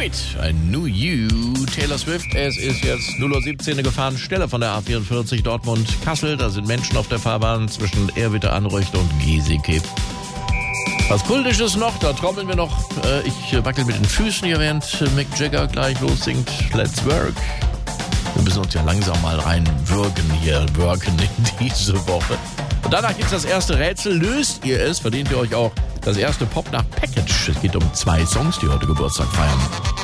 It, I Knew You, Taylor Swift. Es ist jetzt 0:17 Uhr, eine Gefahrenstelle von der A44 Dortmund-Kassel. Da sind Menschen auf der Fahrbahn zwischen Ehrwitte-Anreucht und Giesecke. Was Kultisches noch, da trommeln wir noch. Ich wackel mit den Füßen hier, während Mick Jagger gleich lossingt. Let's work. Wir müssen uns ja langsam mal reinwirken in diese Woche. Und danach gibt's das erste Rätsel. Löst ihr es, verdient ihr euch auch das erste Pop nach Package. Es geht um 2 Songs, die heute Geburtstag feiern.